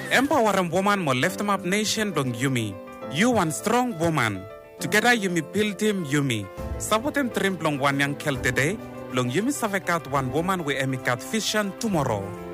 Empowering woman mo lift up nation dong Yumi. You one strong woman. Together Yumi build team Yumi. Sabotem trim long one yang kel today. Long Yumi savekat one woman we emikat vision tomorrow.